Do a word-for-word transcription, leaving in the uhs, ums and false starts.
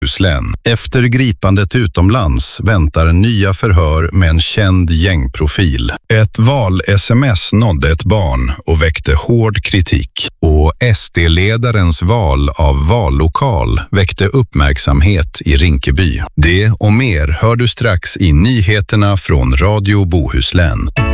Bohuslän. Efter gripandet utomlands väntar nya förhör med en känd gängprofil. Ett val-sms nådde ett barn och väckte hård kritik. Och S D-ledarens val av vallokal väckte uppmärksamhet i Rinkeby. Det och mer hör du strax i nyheterna från Radio Bohuslän.